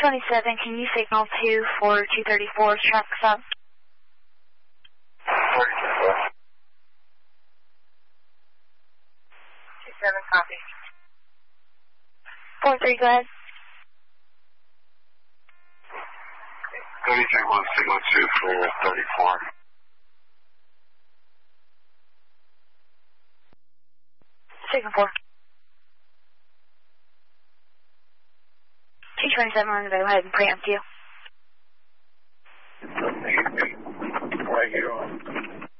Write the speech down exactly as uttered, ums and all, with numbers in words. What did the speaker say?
twenty-seven, can you signal two for two thirty-four traffic stop? two seven, copy. four three, go ahead. thirty-three one, signal two for thirty-four. Signal four. two twenty-seven, I'm going to go ahead and preempt you. Right here on.